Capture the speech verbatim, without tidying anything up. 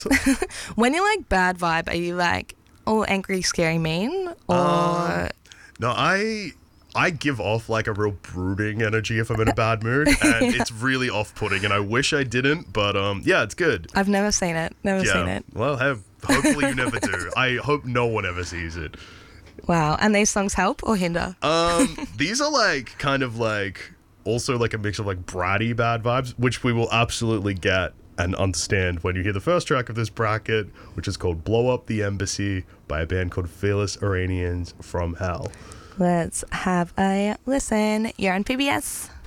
When you're like bad vibe, are you like all angry, scary, mean? Or Um, no, I I give off like a real brooding energy if I'm in a bad mood, and it's really off-putting. And I wish I didn't, but um, yeah, it's good. I've never seen it. Never Yeah. seen it. Well, have hopefully you never do. I hope no one ever sees it. Wow. And these songs help or hinder? Um, these are like kind of like also like a mix of like bratty bad vibes, which we will absolutely get and understand when you hear the first track of this bracket, which is called Blow Up the Embassy by a band called Fearless Iranians from Hell. Let's have a listen. You're on P B S.